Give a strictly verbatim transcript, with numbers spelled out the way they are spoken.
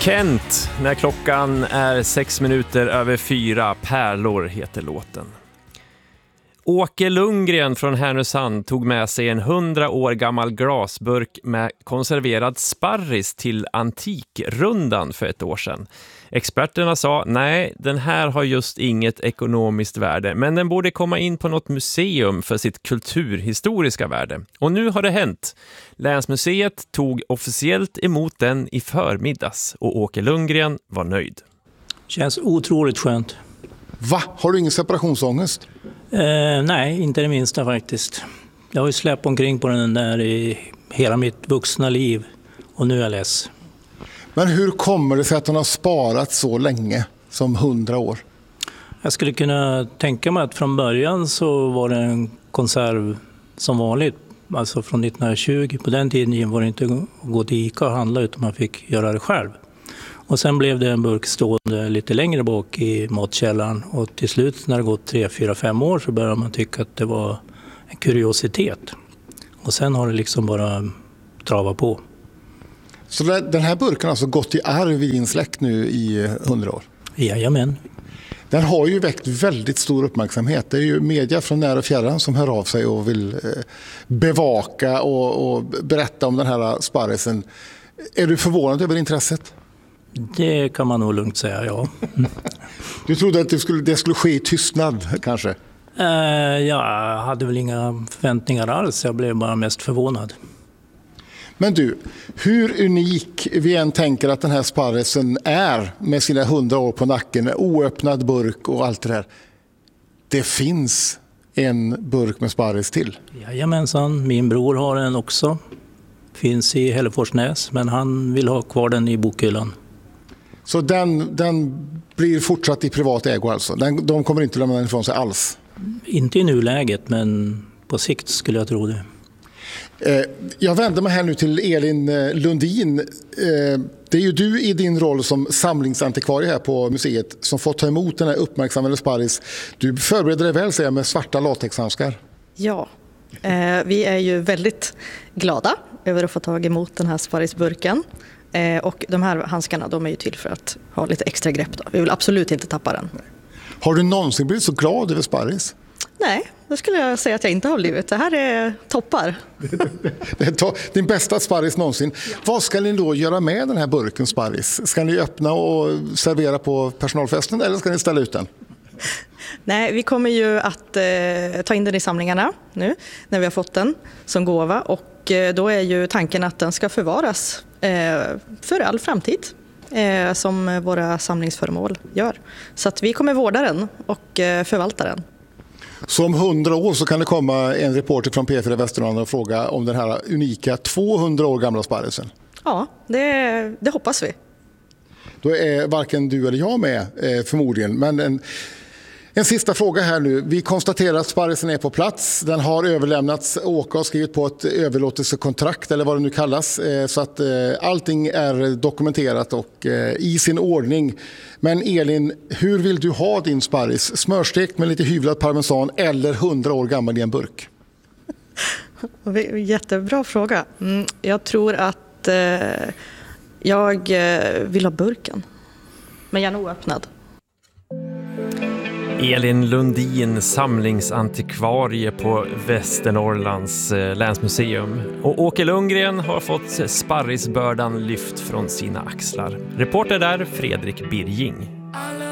Kent, när klockan är sex minuter över fyra, Pärlor heter låten. Åke Lundgren från Härnösand tog med sig en hundra år gammal glasburk med konserverad sparris till Antikrundan för ett år sedan. Experterna sa, nej, den här har just inget ekonomiskt värde, men den borde komma in på något museum för sitt kulturhistoriska värde. Och nu har det hänt. Länsmuseet tog officiellt emot den i förmiddags och Åke Lundgren var nöjd. Känns otroligt skönt. Va? Har du ingen separationsångest? Eh, nej, inte det minsta faktiskt. Jag har ju släppt omkring på den där i hela mitt vuxna liv och nu är jag less. Men hur kommer det sig att den har sparat så länge som hundra år? Jag skulle kunna tänka mig att från början så var det en konserv som vanligt. Alltså från nittonhundratjugo. På den tiden var det inte att gå till Ica och handla utan man fick göra det själv. Och sen blev det en burk stående lite längre bak i matkällaren. Och till slut när det gått tre, fyra, fem år så började man tycka att det var en kuriositet. Och sen har det liksom bara travat på. Så den här burken har alltså gått i arv i din släkt nu i hundra år? Jajamän. Den har ju väckt väldigt stor uppmärksamhet. Det är ju media från nära och fjärran som hör av sig och vill bevaka och, och berätta om den här sparrisen. Är du förvånad över intresset? Det kan man nog lugnt säga, ja. Du trodde att det skulle, det skulle ske i tystnad kanske? Uh, jag hade väl inga förväntningar alls. Jag blev bara mest förvånad. Men du, hur unik vi än tänker att den här sparrisen är med sina hundra år på nacken, oöppnad burk och allt det där. Det finns en burk med sparris till. Jajamensan, min bror har en också. Finns i Hälleforsnäs, men han vill ha kvar den i bokhyllan. Så den, den blir fortsatt i privat ägo alltså? Den, de kommer inte lämna den ifrån sig alls? Inte i nuläget, men på sikt skulle jag tro det. Jag vänder mig här nu till Elin Lundin. Det är ju du i din roll som samlingsantikvarie här på museet som fått ta emot den här uppmärksammade sparris. Du förbereder dig väl, säger jag, med svarta latexhandskar. Ja, eh, vi är ju väldigt glada över att få ta emot den här sparrisburken. Eh, och de här handskarna, de är ju till för att ha lite extra grepp då. Vi vill absolut inte tappa den. Har du någonsin blivit så glad över sparris? Nej, det skulle jag säga att jag inte har blivit. Det här är toppar. Det är din bästa sparris någonsin. Ja. Vad ska ni då göra med den här burken sparris? Ska ni öppna och servera på personalfesten eller ska ni ställa ut den? Nej, vi kommer ju att eh, ta in den i samlingarna nu när vi har fått den som gåva. Och eh, då är ju tanken att den ska förvaras eh, för all framtid. Eh, som våra samlingsföremål gör. Så att vi kommer vårda den och eh, förvalta den. Så om hundra år så kan det komma en reporter från P fyra Västernorrland och fråga om den här unika tvåhundra år gamla sparrisen? Ja, det, det hoppas vi. Då är varken du eller jag med förmodligen. Men en, en sista fråga här nu. Vi konstaterar att sparrisen är på plats. Den har överlämnats. Åke har skrivit på ett överlåtelsekontrakt eller vad det nu kallas. Så att allting är dokumenterat och i sin ordning. Men Elin, hur vill du ha din sparris? Smörstekt med lite hyvlad parmesan eller hundra år gammal i en burk? Jättebra fråga. Jag tror att jag vill ha burken. Men gärna oöppnad. Elin Lundin, samlingsantikvarie på Västernorrlands länsmuseum. Och Åke Lundgren har fått sparrisbördan lyft från sina axlar. Reporter där, Fredrik Birging.